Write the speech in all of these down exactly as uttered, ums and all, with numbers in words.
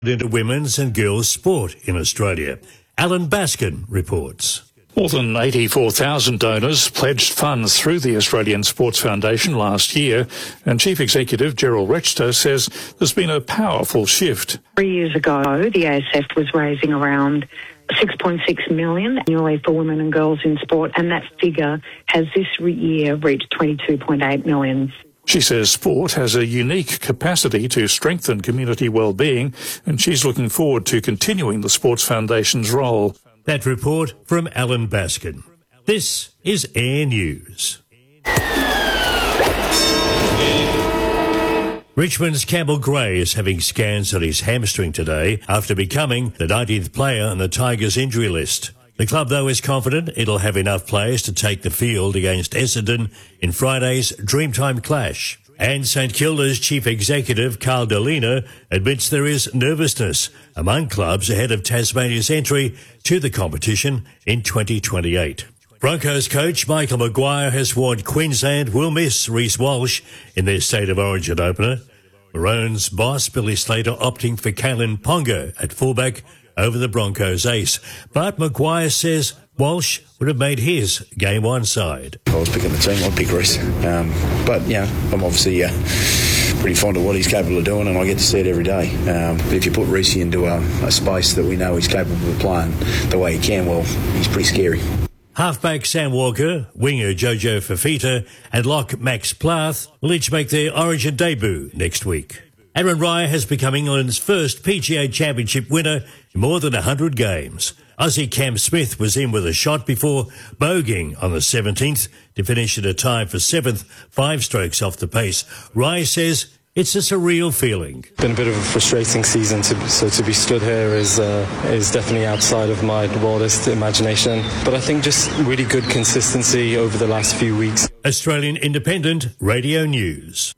into women's and girls' sport in Australia. Alan Baskin reports. More than eighty-four thousand donors pledged funds through the Australian Sports Foundation last year, and Chief Executive Gerald Rechter says there's been a powerful shift. Three years ago, the A S F was raising around six point six million dollars annually for women and girls in sport, and that figure has this year reached twenty-two point eight million dollars. She says sport has a unique capacity to strengthen community well-being, and she's looking forward to continuing the Sports Foundation's role. That report from Alan Baskin. This is Air News. Richmond's Campbell Gray is having scans on his hamstring today after becoming the nineteenth player on the Tigers injury list. The club, though, is confident it'll have enough players to take the field against Essendon in Friday's Dreamtime clash. And St Kilda's chief executive, Carl Dolina, admits there is nervousness among clubs ahead of Tasmania's entry to the competition in twenty twenty-eight. Broncos coach Michael Maguire has warned Queensland will miss Reece Walsh in their State of Origin opener. Maroons boss Billy Slater opting for Kalen Ponga at fullback over the Broncos ace. But Maguire says Walsh would have made his game one side. If I was picking the team, I'd pick Reece. Um, but, you know, I'm obviously uh, pretty fond of what he's capable of doing, and I get to see it every day. Um, but if you put Reece into a, a space that we know he's capable of playing the way he can, well, he's pretty scary. Halfback Sam Walker, winger Jojo Fafita and lock Max Plath will each make their Origin debut next week. Aaron Raya has become England's first P G A Championship winner in more than one hundred games. Aussie Cam Smith was in with a shot before bogeying on the seventeenth to finish at a tie for seventh, five strokes off the pace. Raya says it's a surreal feeling. Been a bit of a frustrating season, to, so to be stood here is uh, is definitely outside of my wildest imagination. But I think just really good consistency over the last few weeks. Australian Independent Radio News.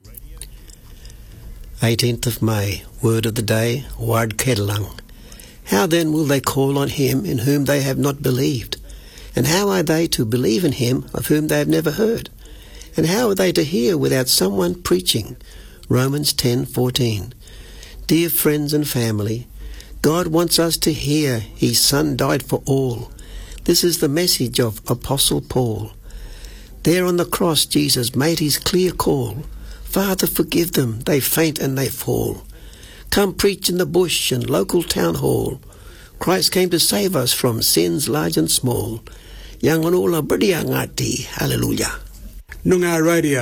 eighteenth of May, word of the day, Ward Kedalang. How then will they call on him in whom they have not believed? And how are they to believe in him of whom they have never heard? And how are they to hear without someone preaching? Romans ten fourteen. Dear friends and family, God wants us to hear his Son died for all. This is the message of Apostle Paul. There on the cross Jesus made his clear call. Father, forgive them, they faint and they fall. Come preach in the bush and local town hall. Christ came to save us from sins large and small. Yang onula berdiangati. Hallelujah. Nunga Radio.